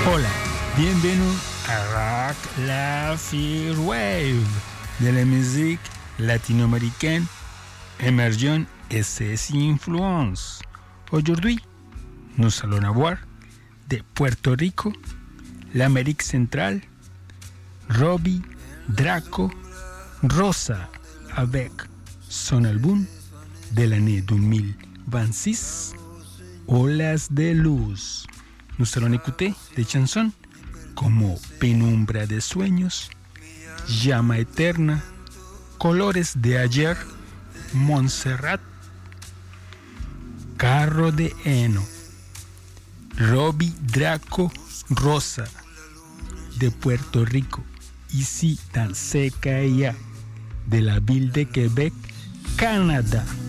Hola, bienvenue à Rock la Fear Wave de la musique latino-américaine émergente et ses influences. Aujourd'hui, nous allons voir de Puerto Rico, l'Amérique centrale, Robbie Draco Rosa avec son album de l'année 2026, Olas de Luz. Nous allons écouter des chansons como Penumbra de Sueños, Llama Eterna, Colores de Ayer, Montserrat, Carro de Heno, Robbie Draco Rosa de Puerto Rico, ici dans CKIA de la ville de Québec, Canada.